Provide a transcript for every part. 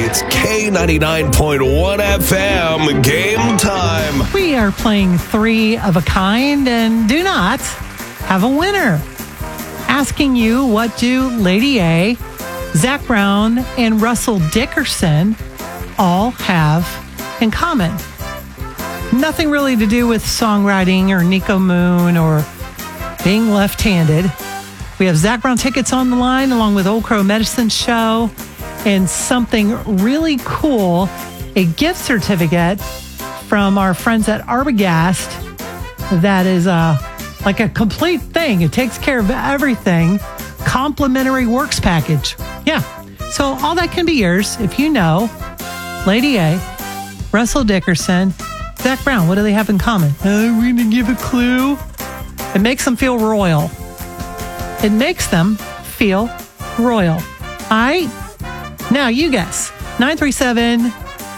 It's K99.1 FM game time. We are playing Three of a Kind and do not have a winner. Asking you, what do Lady A, Zach Brown, and Russell Dickerson all have in common? Nothing really to do with songwriting or Nico Moon or being left-handed. We have Zach Brown tickets on the line along with Old Crow Medicine Show and something really cool, a gift certificate from our friends at Arbogast that is like a complete thing. It takes care of everything. Complimentary works package. Yeah. So all that can be yours if you know Lady A, Russell Dickerson, Zach Brown. What do they have in common? We're going to give a clue. It makes them feel royal. It makes them feel royal. All right? Now you guess. 937-909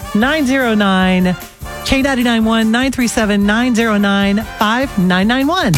K991 937-909-5991.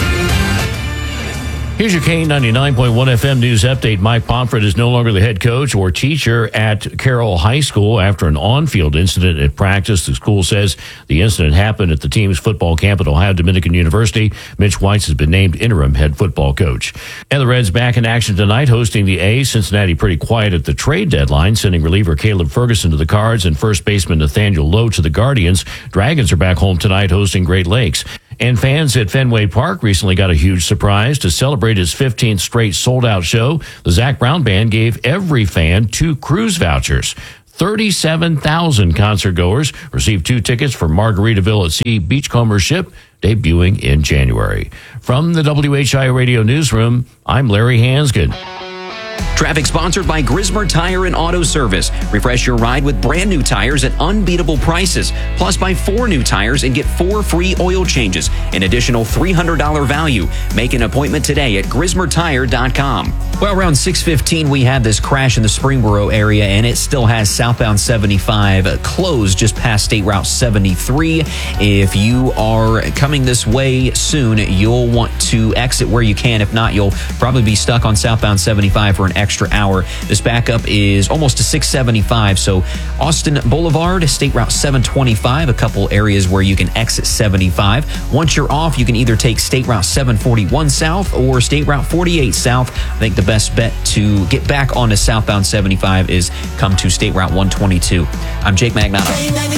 Here's your K99.1 FM news update. Mike Pomfret is no longer the head coach or teacher at Carroll High School after an on-field incident at practice. The school says the incident happened at the team's football camp at Ohio Dominican University. Mitch Weitz has been named interim head football coach. And the Reds back in action tonight, hosting the A's. Cincinnati pretty quiet at the trade deadline, sending reliever Caleb Ferguson to the Cards and first baseman Nathaniel Lowe to the Guardians. Dragons are back home tonight hosting Great Lakes. And fans at Fenway Park recently got a huge surprise. To celebrate his 15th straight sold-out show, the Zach Brown Band gave every fan 2 cruise vouchers. 37,000 concert-goers received 2 tickets for Margaritaville at Sea Beachcomber ship, debuting in January. From the WHI Radio Newsroom, I'm Larry Hansgen. Traffic sponsored by Grismer Tire and Auto Service. Refresh your ride with brand new tires at unbeatable prices. Plus, buy 4 new tires and get 4 free oil changes. An additional $300 value. Make an appointment today at GrismerTire.com. Well, around 6:15, we had this crash in the Springboro area, and it still has southbound 75 closed just past State Route 73. If you are coming this way soon, you'll want to exit where you can. If not, you'll probably be stuck on southbound 75 for an extra hour. This backup is almost to 675. So Austin Boulevard, State Route 725, a couple areas where you can exit 75. Once you're off, you can either take State Route 741 south or State Route 48 south. I think the best bet to get back onto southbound 75 is come to State Route 122. I'm Jake Magnato.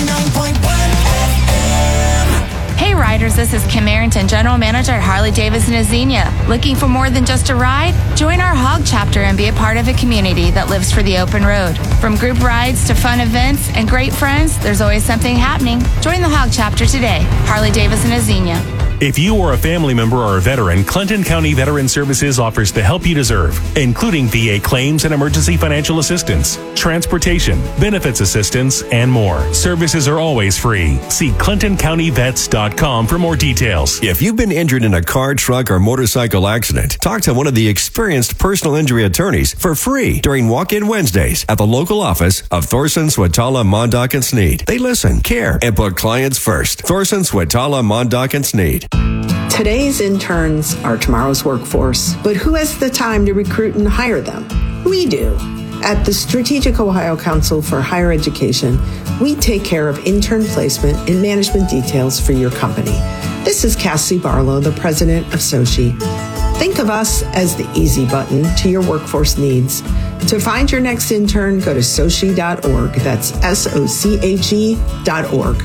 Hey riders, this is Kim Arrington, General Manager at Harley-Davidson of Xenia. Looking for more than just a ride? Join our HOG chapter and be a part of a community that lives for the open road. From group rides to fun events and great friends, there's always something happening. Join the HOG chapter today. Harley-Davidson of Xenia. If you or a family member or a veteran, Clinton County Veteran Services offers the help you deserve, including VA claims and emergency financial assistance, transportation, benefits assistance, and more. Services are always free. See ClintonCountyVets.com for more details. If you've been injured in a car, truck, or motorcycle accident, talk to one of the experienced personal injury attorneys for free during Walk-In Wednesdays at the local office of Thorson, Swatala, Mondock, and Sneed. They listen, care, and put clients first. Thorson, Swatala, Mondock, and Sneed. Today's interns are tomorrow's workforce, but who has the time to recruit and hire them? We do. At the Strategic Ohio Council for Higher Education, we take care of intern placement and management details for your company. This is Cassie Barlow, the president of SOCHI. Think of us as the easy button to your workforce needs. To find your next intern, go to sochi.org. That's SOCHE.org.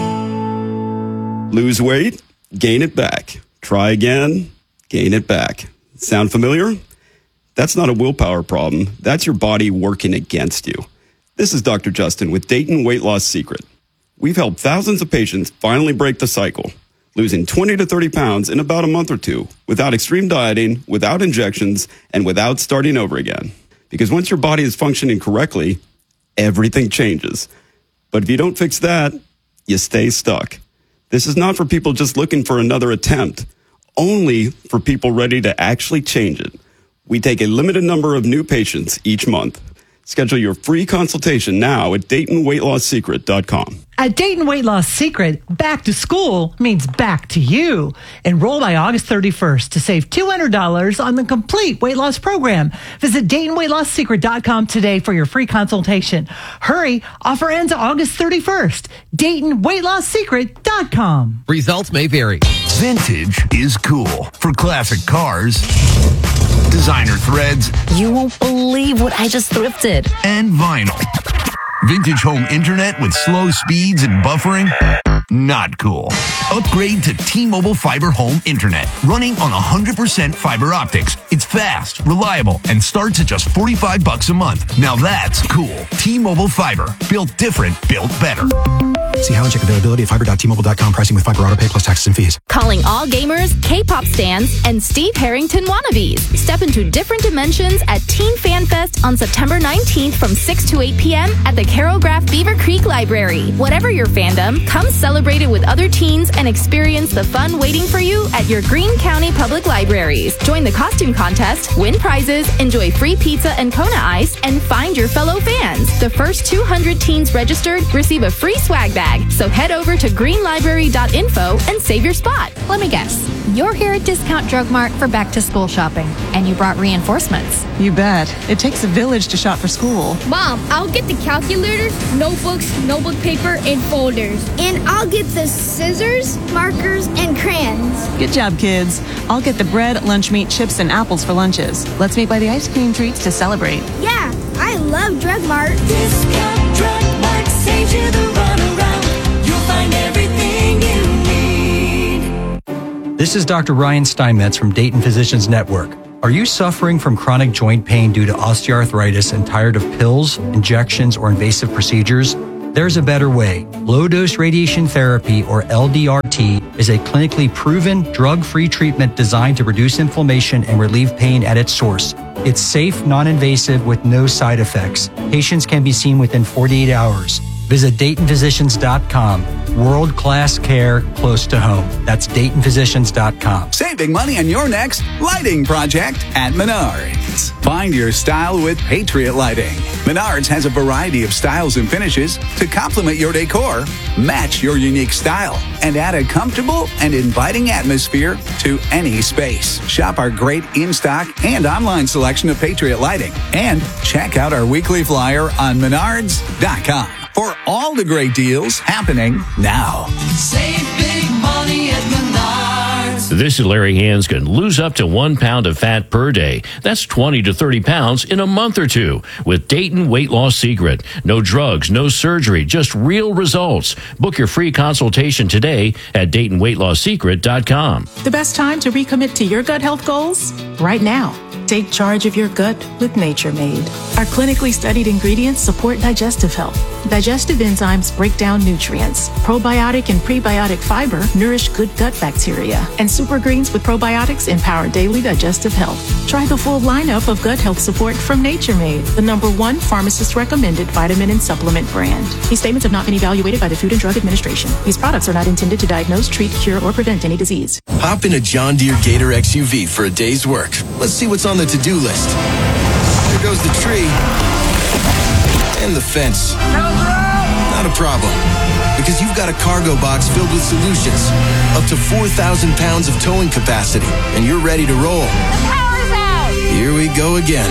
Lose weight? Gain it back. Try again. Gain it back. Sound familiar? That's not a willpower problem. That's your body working against you. This is Dr. Justin with Dayton Weight Loss Secret. We've helped thousands of patients finally break the cycle, losing 20 to 30 pounds in about a month or two, without extreme dieting, without injections, and without starting over again. Because once your body is functioning correctly, everything changes. But if you don't fix that, you stay stuck. This is not for people just looking for another attempt, only for people ready to actually change it. We take a limited number of new patients each month. Schedule your free consultation now at DaytonWeightLossSecret.com. At Dayton Weight Loss Secret, back to school means back to you. Enroll by August 31st to save $200 on the complete weight loss program. Visit DaytonWeightLossSecret.com today for your free consultation. Hurry, offer ends August 31st. DaytonWeightLossSecret.com. Results may vary. Vintage is cool for classic cars, designer threads, You won't believe what I just thrifted. and vinyl. Vintage home internet with slow speeds and buffering? Not cool. Upgrade to T-Mobile Fiber Home Internet, running on 100% fiber optics. It's fast, reliable, and starts at just $45 a month. Now that's cool. T-Mobile Fiber. Built different, built better. See how and check availability at fiber.tmobile.com. Pricing with fiber auto pay plus taxes and fees. Calling all gamers, K-pop stans, and Steve Harrington wannabes. Step into different dimensions at Teen Fan Fest on September 19th from 6 to 8 p.m. at the Carol Graff Beaver Creek Library. Whatever your fandom, come celebrate it with other teens and experience the fun waiting for you at your Greene County Public Libraries. Join the costume contest, win prizes, enjoy free pizza and Kona Ice, and find your fellow fans. The first 200 teens registered receive a free swag bag. So head over to greenlibrary.info and save your spot. Let me guess. You're here at Discount Drug Mart for back-to-school shopping, and you brought reinforcements. You bet. It takes a village to shop for school. Mom, I'll get the calculators, notebooks, notebook paper, and folders. And I'll get the scissors, markers, and crayons. Good job, kids. I'll get the bread, lunch meat, chips, and apples for lunches. Let's meet by the ice cream treats to celebrate. Yeah, I love Drug Mart. Discount Drug Mart saves you the runaround. You'll find everything you need. This is Dr. Ryan Steinmetz from Dayton Physicians Network. Are you suffering from chronic joint pain due to osteoarthritis and tired of pills, injections, or invasive procedures? There's a better way. Low-dose radiation therapy, or LDRT, is a clinically proven, drug-free treatment designed to reduce inflammation and relieve pain at its source. It's safe, non-invasive, with no side effects. Patients can be seen within 48 hours. Visit DaytonPhysicians.com. World-class care close to home. That's DaytonPhysicians.com. Saving money on your next lighting project at Menards. Find your style with Patriot Lighting. Menards has a variety of styles and finishes to complement your decor, match your unique style, and add a comfortable and inviting atmosphere to any space. Shop our great in-stock and online selection of Patriot Lighting. And check out our weekly flyer on Menards.com for all the great deals happening now. Save big money at Menards. This is Larry Hanskin. Lose up to 1 pound of fat per day. That's 20 to 30 pounds in a month or two with Dayton Weight Loss Secret. No drugs, no surgery, just real results. Book your free consultation today at DaytonWeightLossSecret.com. The best time to recommit to your gut health goals? Right now. Take charge of your gut with Nature Made. Our clinically studied ingredients support digestive health. Digestive enzymes break down nutrients. Probiotic and prebiotic fiber nourish good gut bacteria. And super greens with probiotics empower daily digestive health. Try the full lineup of gut health support from Nature Made, the #1 pharmacist-recommended vitamin and supplement brand. These statements have not been evaluated by the Food and Drug Administration. These products are not intended to diagnose, treat, cure, or prevent any disease. Hop in a John Deere Gator XUV for a day's work. Let's see what's on the to-do list. There goes the tree. And the fence. Not a problem. Because you've got a cargo box filled with solutions. Up to 4,000 pounds of towing capacity. And you're ready to roll. The power's out! Here we go again.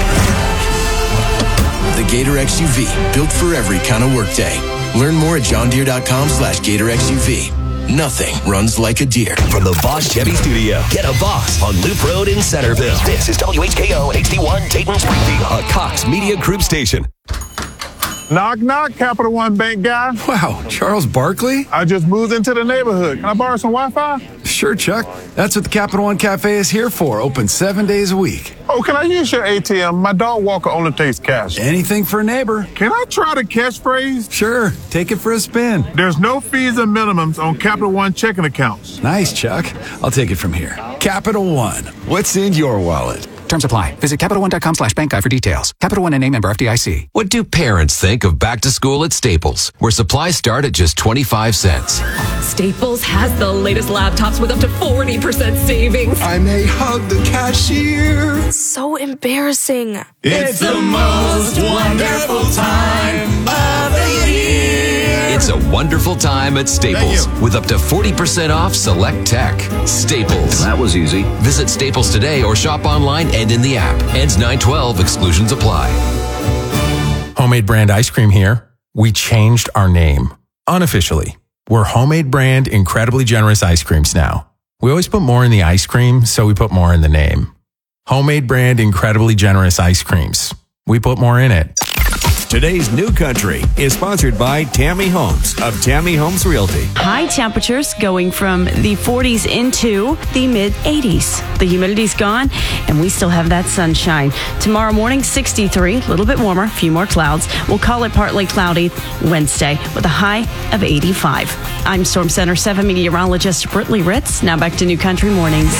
The Gator XUV. Built for every kind of workday. Learn more at johndeere.com/Gator XUV. Nothing runs like a deer. From the Boss Chevy Studio, get a Boss on Loop Road in Centerville. This is WHKO HD1 Dayton Springfield, a Cox Media Group station. Knock, knock, Capital One Bank guy. Wow, Charles Barkley? I just moved into the neighborhood. Can I borrow some Wi-Fi? Sure, Chuck. That's what the Capital One Cafe is here for. Open 7 days a week. Oh, can I use your ATM? My dog walker only takes cash. Anything for a neighbor. Can I try the catchphrase? Sure. Take it for a spin. There's no fees and minimums on Capital One checking accounts. Nice, Chuck. I'll take it from here. Capital One. What's in your wallet? Terms apply. Visit CapitalOne.com/bank guide for details. Capital One NA, member FDIC. What do parents think of back to school at Staples, where supplies start at just 25 cents? Staples has the latest laptops with up to 40% savings. I may hug the cashier. So embarrassing. It's the most wonderful time of the year. It's a wonderful time at Staples with up to 40% off select tech. Staples. That was easy. Visit Staples today or shop online and in the app. Ends 9/12. Exclusions apply. Homemade Brand Ice Cream here. We changed our name. Unofficially. We're Homemade Brand Incredibly Generous Ice Creams now. We always put more in the ice cream, so we put more in the name. Homemade Brand Incredibly Generous Ice Creams. We put more in it. Today's New Country is sponsored by Tammy Homes of Tammy Homes Realty. High temperatures going from the 40s into the mid-80s. The humidity's gone, and we still have that sunshine. Tomorrow morning, 63, a little bit warmer, a few more clouds. We'll call it partly cloudy Wednesday with a high of 85. I'm Storm Center 7 meteorologist Britley Ritz. Now back to New Country Mornings.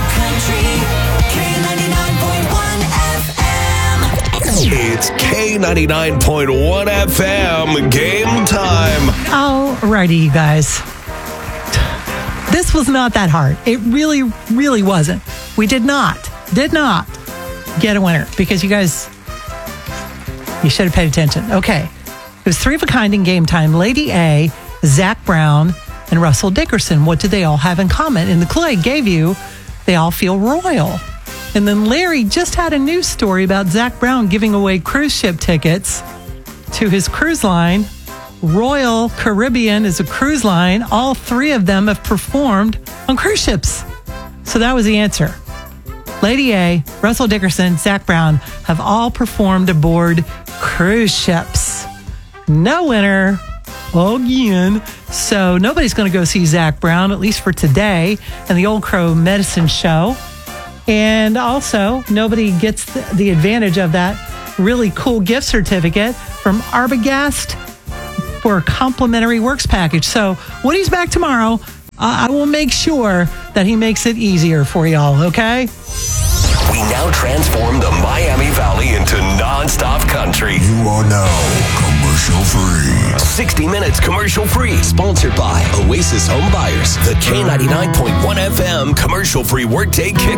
It's K99.1 FM game time. All righty, you guys. This was not that hard. It really, really wasn't. We did not get a winner because you guys, you should have paid attention. Okay. It was 3 of a kind in game time. Lady A, Zach Brown, and Russell Dickerson. What did they all have in common? And the clue I gave you, they all feel royal. And then Larry just had a news story about Zach Brown giving away cruise ship tickets to his cruise line. Royal Caribbean is a cruise line. All 3 of them have performed on cruise ships. So that was the answer. Lady A, Russell Dickerson, Zach Brown have all performed aboard cruise ships. No winner again. So nobody's going to go see Zach Brown, at least for today, and the Old Crow Medicine Show. And also, nobody gets the advantage of that really cool gift certificate from Arbogast for a complimentary works package. So Woody's back tomorrow. I will make sure that he makes it easier for y'all, okay? We now transform the Miami Valley into non-stop country. You are now commercial free. 60 minutes commercial free. Sponsored by Oasis Home Buyers. The K99.1 FM commercial free workday kick.